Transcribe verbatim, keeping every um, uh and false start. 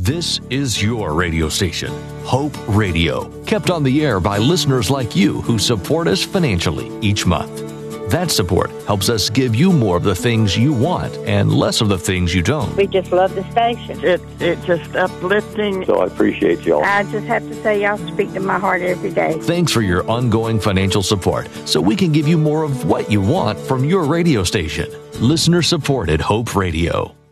This is your radio station, Hope Radio, kept on the air by listeners like you who support us financially each month. That support helps us give you more of the things you want and less of the things you don't. We just love the station. It, it's just uplifting. So I appreciate y'all. I just have to say y'all speak to my heart every day. Thanks for your ongoing financial support so we can give you more of what you want from your radio station. Listener supported Hope Radio.